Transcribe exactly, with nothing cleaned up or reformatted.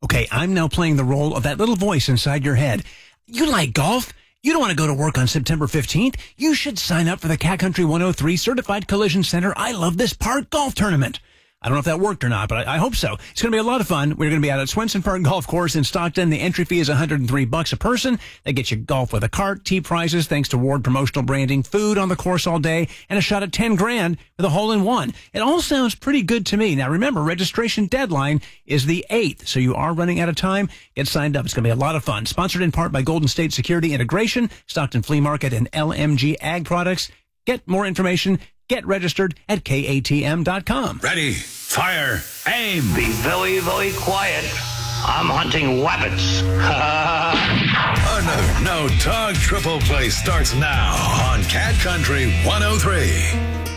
Okay, I'm now playing the role of that little voice inside your head. You like golf? You don't want to go to work on September fifteenth? You should sign up for the Cat Country one oh three Certified Collision Center I Love This Park Golf Tournament. I don't know if that worked or not, but I, I hope so. It's going to be a lot of fun. We're going to be out at Swenson Park Golf Course in Stockton. The entry fee is one hundred three bucks a person. They get you golf with a cart, tee prizes thanks to Ward promotional branding, food on the course all day, and a shot at ten grand with a hole-in-one. It all sounds pretty good to me. Now, remember, registration deadline is the eighth, so you are running out of time. Get signed up. It's going to be a lot of fun. Sponsored in part by Golden State Security Integration, Stockton Flea Market, and L M G Ag Products. Get more information. Get registered at K A T M dot com. Ready, fire, aim. Be very, very quiet. I'm hunting rabbits. Another No Talk Triple Play starts now on Cat Country one oh three.